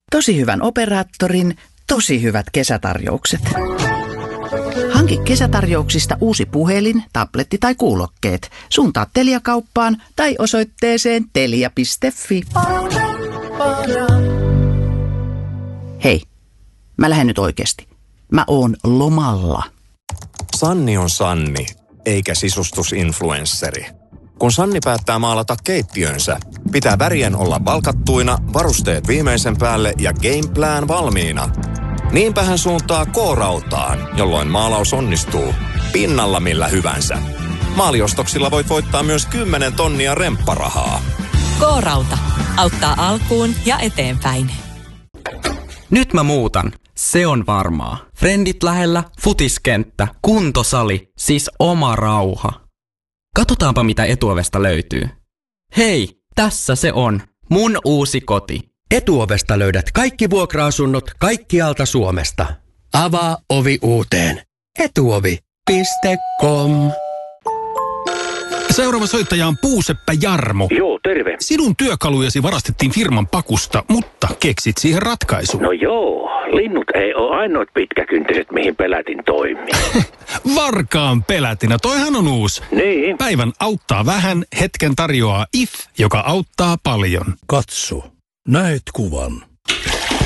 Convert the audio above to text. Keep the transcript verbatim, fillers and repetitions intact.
Tosi hyvän operaattorin, tosi hyvät kesätarjoukset. Hanki kesätarjouksista uusi puhelin, tabletti tai kuulokkeet. Suuntaa Telia-kauppaan tai osoitteeseen telia piste fi. Hei, mä lähden nyt oikeesti. Mä oon lomalla. Sanni on Sanni, eikä sisustusinfluensseri. Kun Sanni päättää maalata keittiönsä, pitää värien olla valkattuina, varusteet viimeisen päälle ja gameplan valmiina. Niinpä hän suuntaa K-rautaan, jolloin maalaus onnistuu pinnalla millä hyvänsä. Maaliostoksilla voit voittaa myös kymmenen tonnia rempparahaa. K-rauta auttaa alkuun ja eteenpäin. Nyt mä muutan. Se on varmaa. Frendit lähellä, futiskenttä, kuntosali, siis oma rauha. Katsotaanpa mitä Etuovesta löytyy. Hei, tässä se on. Mun uusi koti. Etuovesta löydät kaikki vuokra-asunnot kaikkialta Suomesta. Avaa ovi uuteen. etuovi piste com. Seuraava soittaja on Puuseppä Jarmo. Joo, terve. Sinun työkalujasi varastettiin firman pakusta, mutta keksit siihen ratkaisun. No joo, linnut ei ole ainoat pitkäkyntiset, mihin pelätin toimii. Varkaan pelätinä, toihan on uusi. Niin. Päivän auttaa vähän, hetken tarjoaa I F, joka auttaa paljon. Katso, näet kuvan.